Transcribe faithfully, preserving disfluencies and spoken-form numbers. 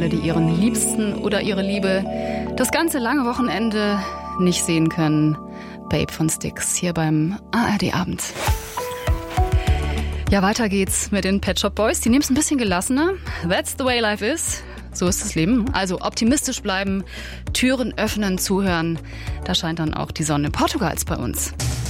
alle, die ihren Liebsten oder ihre Liebe das ganze lange Wochenende nicht sehen können. Babe von Styx hier beim A R D-Abend. Ja, weiter geht's mit den Pet Shop Boys. Die nehmen es ein bisschen gelassener. That's the way life is. So ist das Leben. Also optimistisch bleiben, Türen öffnen, zuhören. Da scheint dann auch die Sonne Portugals bei uns.